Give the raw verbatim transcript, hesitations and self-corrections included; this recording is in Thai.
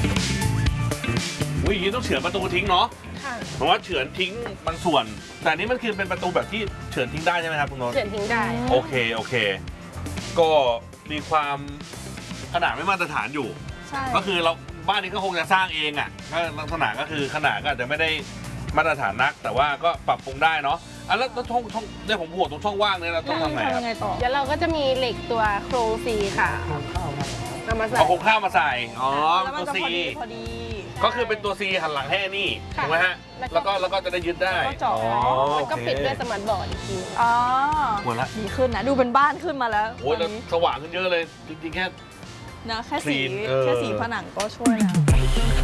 อุ้ยอย่างนี้ต้องเฉือนประตูทิ้งเนาะค่ะเพราะว่าเฉือนทิ้งบางส่วน แต่อันนี้มันคือเป็นประตูแบบที่เฉือนทิ้งได้ใช่ไหมครับคุณโน้ตเฉือนทิ้งได้โอเคโอเค ก็มีความขนาดไม่มาตรฐานอยู่ใช่ก็คือเราบ้านนี้ก็คงจะสร้างเองอ่ะก็ลักษณะก็คือขนาดก็อาจจะไม่ได้มาตรฐานนัก แต่ว่าก็ปรับปรุงได้เนาะอ่ะแล้วช่องช่องเนี่ยผมหัวตรงช่องว่างเนี่ยเราต้องทำไงคทำรับยังไงต่อเดี๋ยวเราก็จะมีเหล็กตัวโครงซีค่ะเอามาใส่เอาโครงข้าวมาใส่อ๋อแล้วมันตัวจะซีพอดีพอดีก็คือเป็นตัวซีหันหลังให้นี่ถูกไหมฮะแล้วก็แล้วก็จะได้ยึดได้แล้วก็เจาะอ๋อแล้วก็โอเคปิดด้วยสมาร์ทบอร์ดอีกทีอ๋อหมดละดีขึ้นนะ ดูเป็นบ้านขึ้นมาแล้วโอ้ยตแล้อวนนี้สว่างขึ้นเยอะเลยจริงๆแค่นะแค่สี clean เออแค่สีผนังก็ช่วยแล้ว